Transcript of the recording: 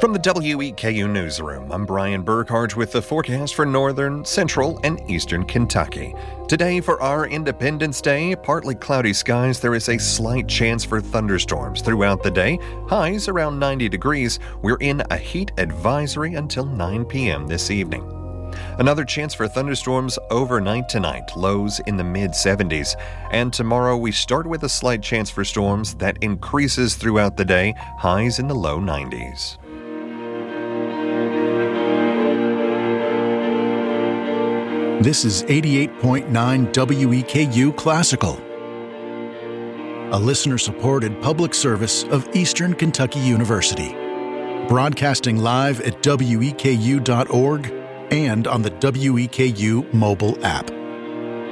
From the WEKU Newsroom, I'm Brian Burkhardt with the forecast for northern, central, and eastern Kentucky. Today, for our Independence Day, partly cloudy skies, there is a slight chance for thunderstorms throughout the day. Highs around 90 degrees. We're in a heat advisory until 9 p.m. this evening. Another chance for thunderstorms overnight tonight, lows in the mid-70s. And tomorrow we start with a slight chance for storms that increases throughout the day, highs in the low 90s. This is 88.9 WEKU Classical, a listener-supported public service of Eastern Kentucky University, broadcasting live at weku.org and on the WEKU mobile app.